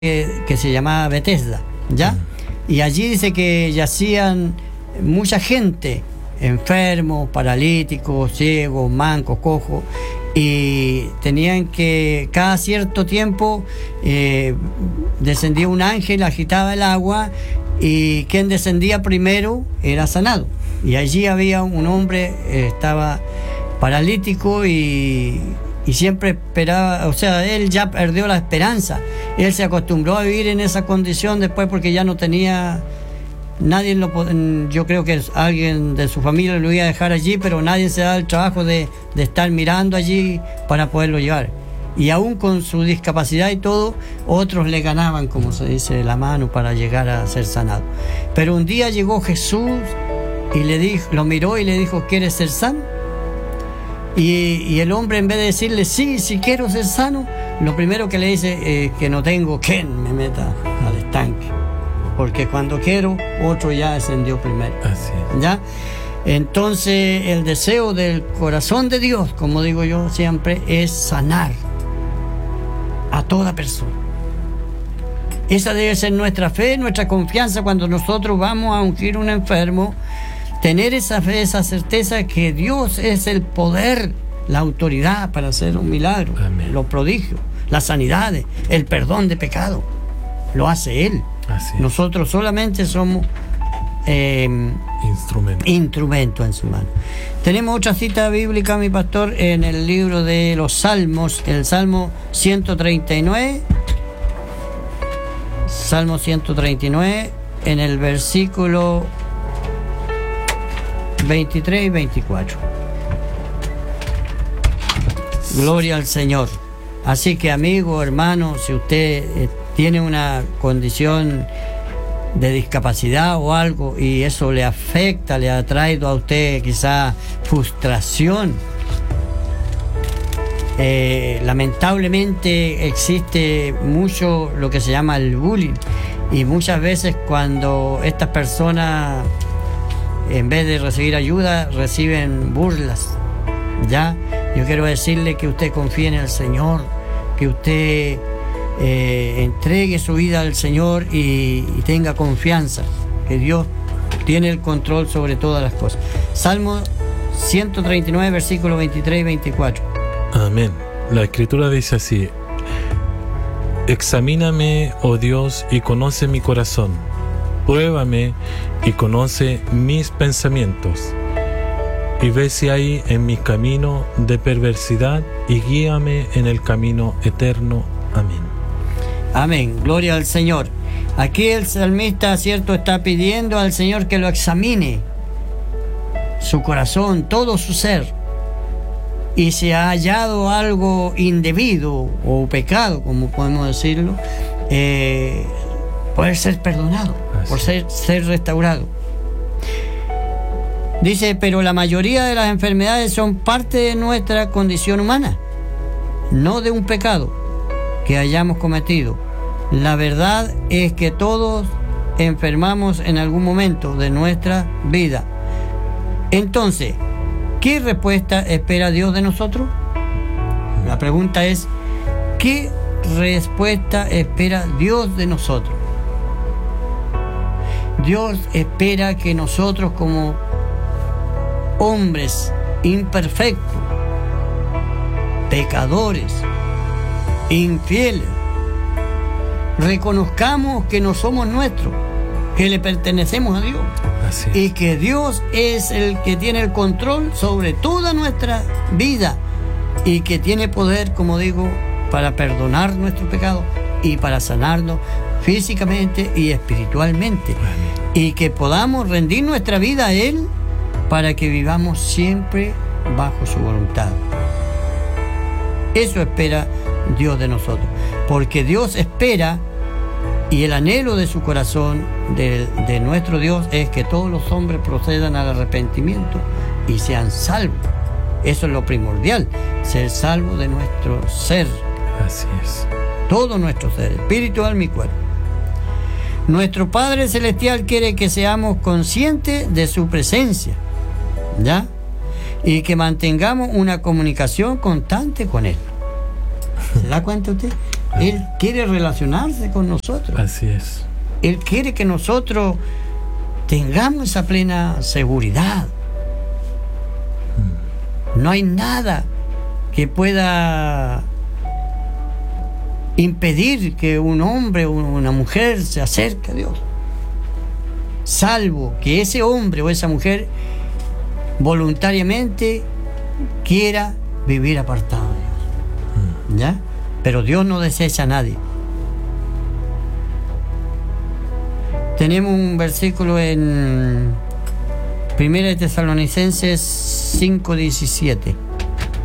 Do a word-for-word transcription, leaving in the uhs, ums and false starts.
que, que se llamaba Bethesda, ¿ya? Y allí dice que yacían mucha gente, enfermos, paralíticos, ciegos, mancos, cojos, y tenían que cada cierto tiempo eh, descendía un ángel, agitaba el agua, y quien descendía primero era sanado. Y allí había un hombre, eh, estaba paralítico y, y siempre esperaba, o sea, él ya perdió la esperanza. Él se acostumbró a vivir en esa condición después porque ya no tenía nadie, lo, yo creo que alguien de su familia lo iba a dejar allí, pero nadie se da el trabajo de, de estar mirando allí para poderlo llevar. Y aún con su discapacidad y todo, otros le ganaban, como se dice, la mano para llegar a ser sanado. Pero un día llegó Jesús y le dijo, lo miró y le dijo: ¿quieres ser sano? Y, y el hombre, en vez de decirle sí, sí quiero ser sano, lo primero que le dice es eh, que no tengo quien me meta al estanque, porque cuando quiero, otro ya descendió primero. Así es. ¿Ya? Entonces el deseo del corazón de Dios, como digo yo siempre, es sanar a toda persona. Esa debe ser nuestra fe, nuestra confianza cuando nosotros vamos a ungir a un enfermo. Tener esa fe, esa certeza que Dios es el poder, la autoridad para hacer un milagro. Amén. Los prodigios, las sanidades, el perdón de pecado, lo hace Él. Así es. Nosotros solamente somos eh, instrumentos instrumento en su mano. Tenemos otra cita bíblica, mi pastor, en el libro de los Salmos, el Salmo ciento treinta y nueve. Salmo ciento treinta y nueve, en el versículo veintitrés y veinticuatro. Gloria al Señor. Así que, amigo, hermano, si usted eh, tiene una condición de discapacidad o algo y eso le afecta, le ha traído a usted quizá frustración, eh, lamentablemente existe mucho lo que se llama el bullying, y muchas veces cuando estas personas, en vez de recibir ayuda, reciben burlas. ¿Ya? Yo quiero decirle que usted confíe en el Señor, que usted eh, entregue su vida al Señor y, y tenga confianza, que Dios tiene el control sobre todas las cosas. Salmo ciento treinta y nueve, versículos veintitrés y veinticuatro. Amén. La Escritura dice así: examíname, oh Dios, y conoce mi corazón. Pruébame y conoce mis pensamientos, y ve si hay en mi camino de perversidad, y guíame en el camino eterno. Amén. Amén. Gloria al Señor. Aquí el salmista, cierto, está pidiendo al Señor que lo examine, su corazón, todo su ser, y si ha hallado algo indebido o pecado, como podemos decirlo, eh, poder ser perdonado, por ser, ser restaurado. Dice: pero la mayoría de las enfermedades son parte de nuestra condición humana, no de un pecado que hayamos cometido. La verdad es que todos enfermamos en algún momento de nuestra vida. Entonces, ¿qué respuesta espera Dios de nosotros? La pregunta es: ¿qué respuesta espera Dios de nosotros? Dios espera que nosotros, como hombres imperfectos, pecadores, infieles, reconozcamos que no somos nuestros, que le pertenecemos a Dios. Así es. Y que Dios es el que tiene el control sobre toda nuestra vida y que tiene poder, como digo, para perdonar nuestros pecados y para sanarnos físicamente y espiritualmente. Amén. Y que podamos rendir nuestra vida a Él para que vivamos siempre bajo su voluntad. Eso espera Dios de nosotros, porque Dios espera, y el anhelo de su corazón, de, de nuestro Dios, es que todos los hombres procedan al arrepentimiento y sean salvos. Eso es lo primordial, ser salvo de nuestro ser. Así es. Todo nuestro ser, espíritu, alma y cuerpo. Nuestro Padre Celestial quiere que seamos conscientes de su presencia, ¿ya? Y que mantengamos una comunicación constante con Él. ¿Se da cuenta usted? Él quiere relacionarse con nosotros. Así es. Él quiere que nosotros tengamos esa plena seguridad. No hay nada que pueda impedir que un hombre o una mujer se acerque a Dios, salvo que ese hombre o esa mujer voluntariamente quiera vivir apartado de Dios. ¿Ya? Pero Dios no desecha a nadie. Tenemos un versículo en Primera de Tesalonicenses cinco diecisiete.